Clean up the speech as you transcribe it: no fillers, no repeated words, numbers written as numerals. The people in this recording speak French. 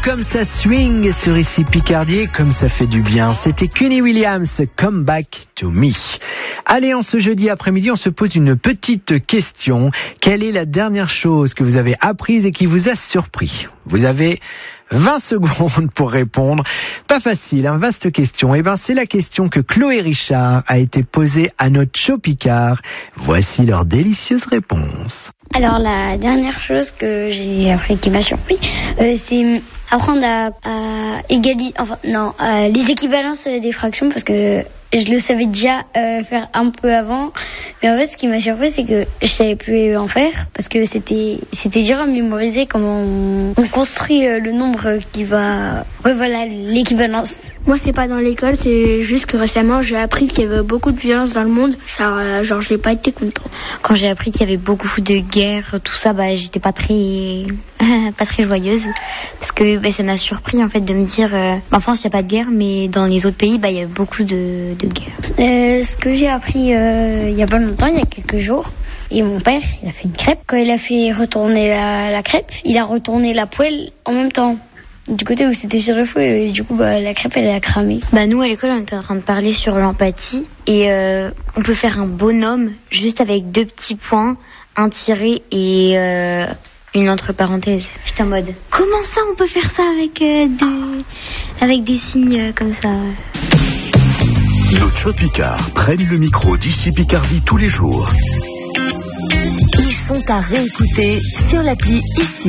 comme ça swing sur ici Picardie, comme ça fait du bien. C'était Kenny Williams, Come Back to Me. Allez, en ce jeudi après-midi, on se pose une petite question. Quelle est la dernière chose que vous avez apprise et qui vous a surpris? Vous avez 20 secondes pour répondre. Pas facile, vaste question. Eh ben, c'est la question que Chloé Richard a été posée à notre show Picard. Voici leur délicieuse réponse. Alors, la dernière chose que j'ai appris qui m'a surpris, c'est apprendre à les équivalences des fractions, parce que je le savais déjà faire un peu avant, mais en fait ce qui m'a surpris c'est que je savais plus en faire, parce que c'était dur à mémoriser comment on construit le nombre qui va, l'équivalence. Moi c'est pas dans l'école, c'est juste que récemment j'ai appris qu'il y avait beaucoup de violence dans le monde, ça j'ai pas été content. Quand j'ai appris qu'il y avait beaucoup de guerres, tout ça, j'étais pas très joyeuse, parce que ça m'a surpris en fait de me dire en France il y a pas de guerre, mais dans les autres pays il y a beaucoup de guerre. Ce que j'ai appris il y a pas longtemps, il y a quelques jours, et mon père il a fait une crêpe. Quand il a fait retourner la crêpe, il a retourné la poêle en même temps du côté où c'était sur le feu, et du coup la crêpe elle a cramé. Nous à l'école on était en train de parler sur l'empathie, et on peut faire un bonhomme juste avec 2 petits points, un tiré et une entre parenthèses. J'étais en mode comment ça on peut faire ça avec des signes comme ça. Nos show Picard prennent le micro d'ici Picardie tous les jours. Ils sont à réécouter sur l'appli ici.